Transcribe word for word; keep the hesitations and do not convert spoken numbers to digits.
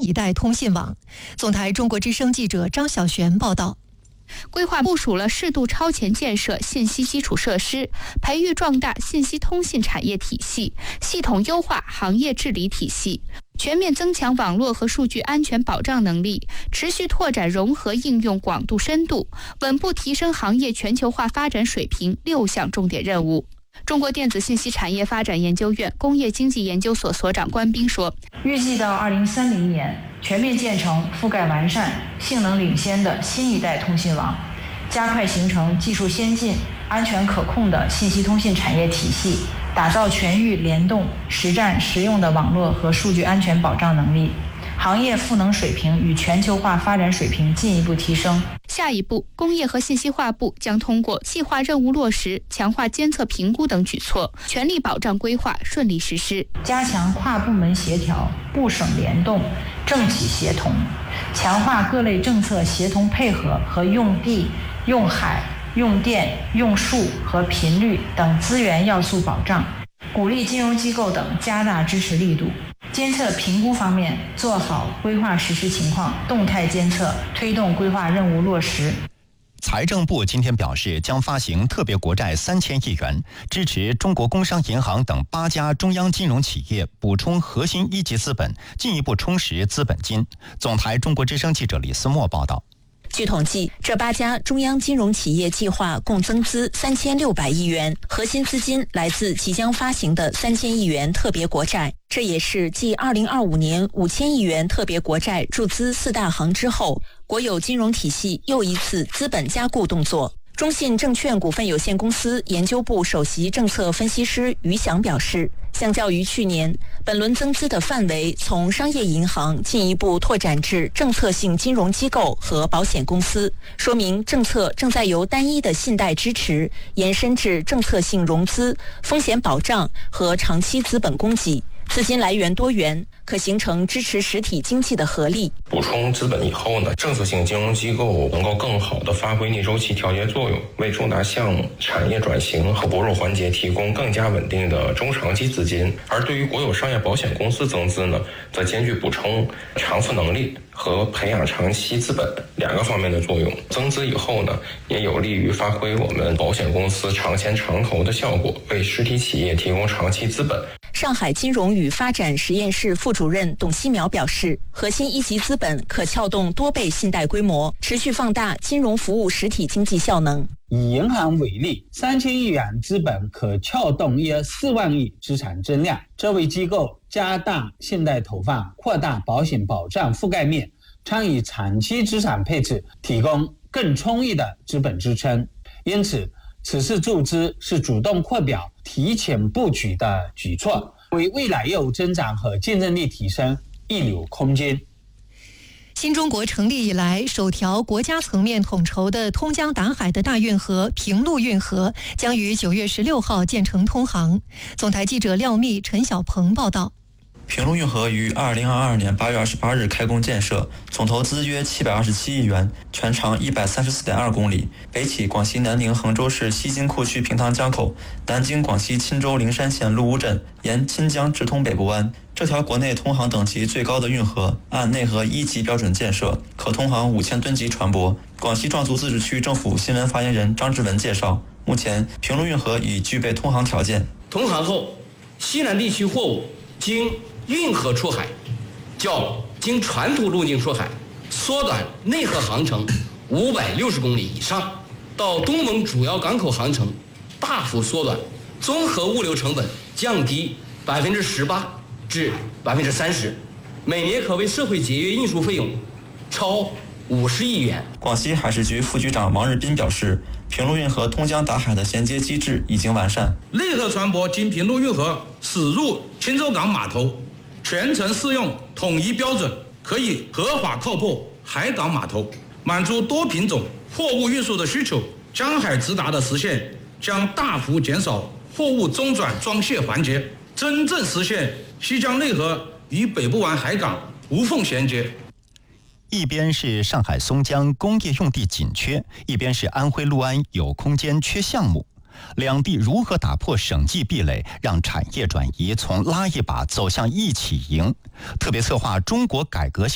一代通信网。总台中国之声记者张小璇报道。 规划部署了适度超前建设信息基础设施，培育壮大信息通信产业体系，系统优化行业治理体系，全面增强网络和数据安全保障能力，持续拓展融合应用广度深度，稳步提升行业全球化发展水平六项重点任务。中国电子信息产业发展研究院工业经济研究所所长关斌说， 预计到二零三零年全面建成覆盖完善、性能领先的新一代通信网，加快形成技术先进、安全可控的信息通信产业体系，打造全域联动、实战实用的网络和数据安全保障能力，行业赋能水平与全球化发展水平进一步提升。 下一步，工业和信息化部将通过细化任务落实、强化监测评估等举措，全力保障规划顺利实施， 加强跨部门协调、部省联动、政企协同，强化各类政策协同配合和用地、用海、用电、用数和频率等资源要素保障，鼓励金融机构等加大支持力度。监测评估方面，做好规划实施情况动态监测，推动规划任务落实。 财政部今天表示，将发行特别国债三千亿元，支持中国工商银行等八家中央金融企业补充核心一级资本，进一步充实资本金。总台中国之声记者李思墨报道。 据统计，这八家中央金融企业计划共增资三千六百亿元，核心资金来自即将发行的三千亿元特别国债。这也是继二零二五年五千亿元特别国债注资四大行之后，国有金融体系又一次资本加固动作。中信证券股份有限公司研究部首席政策分析师于翔表示，相较于去年，本轮增资的范围从商业银行进一步拓展至政策性金融机构和保险公司，说明政策正在由单一的信贷支持延伸至政策性融资、风险保障和长期资本供给。资金来源多元，可形成支持实体经济的合力。 补充资本以后呢，政策性金融机构能够更好地发挥逆周期调节作用，为重大项目、产业转型和薄弱环节提供更加稳定的中长期资金。而对于国有商业保险公司增资呢，则兼具补充偿付能力和培养长期资本两个方面的作用。增资以后呢，也有利于发挥我们保险公司长钱长投的效果，为实体企业提供长期资本。 上海金融与发展实验室副主任董希苗表示，核心一级资本可撬动多倍信贷规模，持续放大金融服务实体经济效能。 以银行为例，三千亿元资本可撬动约四万亿资产增量，这为机构加大信贷投放、扩大保险保障覆盖面、参与长期资产配置提供更充裕的资本支撑。因此，此次注资是主动扩表、提前布局的举措，为未来业务增长和竞争力提升预留空间。 新中国成立以来，首条国家层面统筹的通江达海的大运河平陆运河将于九月十六号建成通航。总台记者廖密、陈小鹏报道。 平陆运河于二零二二年八月二十八日开工建设，总投资约七百二十七亿元，全长一百三十四点二公里，北起广西南宁衡州市西金库区平塘江口，南经广西钦州灵山县陆乌镇，沿钦江直通北部湾。这条国内通航等级最高的运河，按内河一级标准建设，可通航五千吨级船舶。广西壮族自治区政府新闻发言人张志文介绍，目前平陆运河已具备通航条件。 通航后，西南地区货物经运河出海，较经传统路径出海缩短内河航程五百六十公里以上，到东盟主要港口航程大幅缩短，综合物流成本降低百分之十八至百分之三十，每年可为社会节约运输费用超五十亿元。 广西海事局副局长王日斌表示，平陆运河通江达海的衔接机制已经完善， 内河船舶经平陆运河驶入钦州港码头，全程适用统一标准，可以合法靠泊海港码头，满足多品种货物运输的需求。江海直达的实现将大幅减少货物中转装卸环节，真正实现西江内河与北部湾海港无缝衔接。 一边是上海松江工业用地紧缺，一边是安徽六安有空间缺项目，两地如何打破省际壁垒，让产业转移从拉一把走向一起赢？特别策划中国改革